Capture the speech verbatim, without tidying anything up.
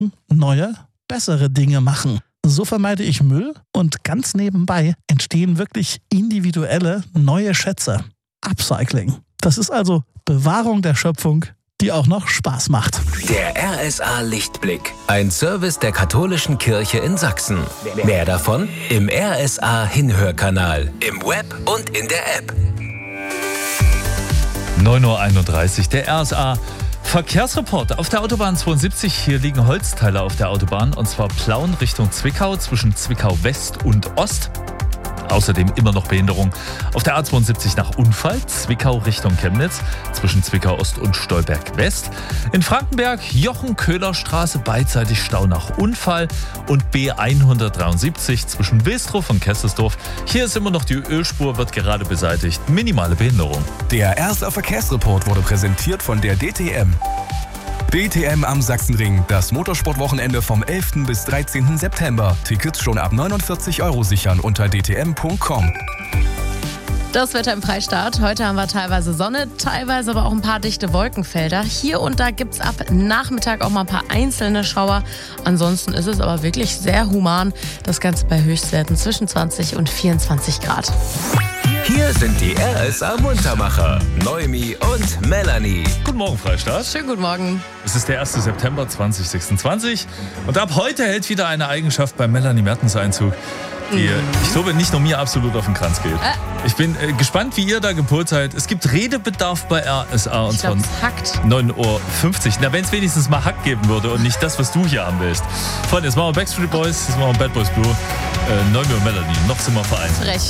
neue, bessere Dinge machen. So vermeide ich Müll und ganz nebenbei entstehen wirklich individuelle neue Schätze. Upcycling. Das ist also Bewahrung der Schöpfung, die auch noch Spaß macht. Der R S A Lichtblick. Ein Service der Katholischen Kirche in Sachsen. Mehr davon im R S A Hinhörkanal, im Web und in der App. neun Uhr einunddreißig, der R S A Verkehrsreport auf der Autobahn zweiundsiebzig. Hier liegen Holzteile auf der Autobahn und zwar Plauen Richtung Zwickau zwischen Zwickau West und Ost. Außerdem immer noch Behinderung auf der A zweiundsiebzig nach Unfall, Zwickau Richtung Chemnitz, zwischen Zwickau Ost und Stolberg West. In Frankenberg Jochen-Köhler-Straße, beidseitig Stau nach Unfall und B hundertdreiundsiebzig zwischen Wilsdruff und Kesselsdorf. Hier ist immer noch die Ölspur, wird gerade beseitigt. Minimale Behinderung. Der R S A Verkehrsreport wurde präsentiert von der D T M. D T M am Sachsenring, das Motorsportwochenende vom elften bis dreizehnten September. Tickets schon ab neunundvierzig Euro sichern unter d t m punkt com. Das Wetter im Freistaat. Heute haben wir teilweise Sonne, teilweise aber auch ein paar dichte Wolkenfelder. Hier und da gibt es ab Nachmittag auch mal ein paar einzelne Schauer. Ansonsten ist es aber wirklich sehr human. Das Ganze bei Höchstwerten zwischen zwanzig und vierundzwanzig Grad. Hier sind die R S A Muntermacher, Noemi und Melanie. Guten Morgen, Freistaat. Schönen guten Morgen. Es ist der erste September zweitausendsechsundzwanzig und ab heute hält wieder eine Eigenschaft bei Melanie Mertens Einzug, die, ich glaube, nicht nur mir absolut auf den Kranz geht. Ich bin äh, gespannt, wie ihr da gepolt seid. Es gibt Redebedarf bei R S A und zwar neun Uhr fünfzig. Na, wenn es wenigstens mal Hack geben würde und nicht das, was du hier haben willst. Freunde, jetzt machen wir Backstreet Boys, jetzt machen wir Bad Boys Blue, äh, Noemi und Melanie. Noch sind wir vereint. Recht.